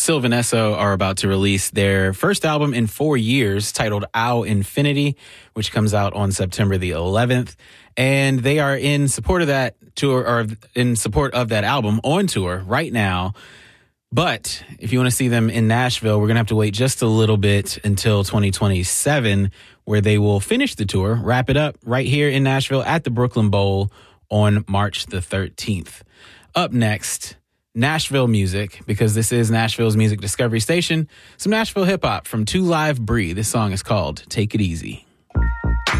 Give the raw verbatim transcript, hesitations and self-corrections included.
Sylvan Esso are about to release their first album in four years titled Ow Infinity, which comes out on September the eleventh. And they are in support of that tour, or in support of that album on tour right now. But if you want to see them in Nashville, we're going to have to wait just a little bit until twenty twenty-seven, where they will finish the tour, wrap it up right here in Nashville at the Brooklyn Bowl on March the thirteenth. Up next, Nashville music, because this is Nashville's music discovery station. Some Nashville hip hop from Two Live Bree. This song is called Take It Easy.